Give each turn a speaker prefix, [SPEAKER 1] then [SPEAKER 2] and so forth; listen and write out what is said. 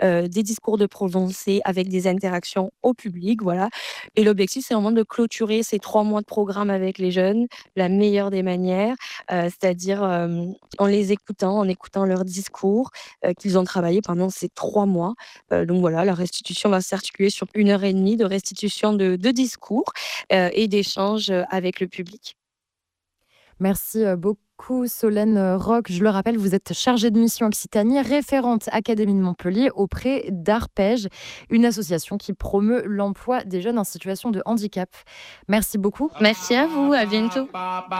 [SPEAKER 1] des discours de prononcés avec des interactions au public, voilà. Et l'objectif, c'est vraiment de clôturer ces 3 mois de programme avec les jeunes, la meilleure des manières, c'est-à-dire, en les écoutant, en écoutant leurs discours, qu'ils ont travaillé pendant ces 3 mois. Donc voilà, la restitution va s'articuler sur 1 heure et demie de restitution de discours, et d'échanges, avec le public.
[SPEAKER 2] Merci beaucoup Solène Roch. Je le rappelle, vous êtes chargée de mission Occitanie, référente Académie de Montpellier auprès d'Arpège, une association qui promeut l'emploi des jeunes en situation de handicap. Merci beaucoup.
[SPEAKER 1] Merci à vous, à bientôt.